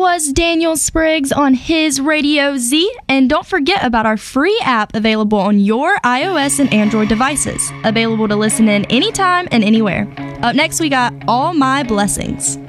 was Daniel Spriggs on his Radio Z, and don't forget about our free app available on your iOS and Android devices, available to listen in anytime and anywhere. Up next, we got All My Blessings.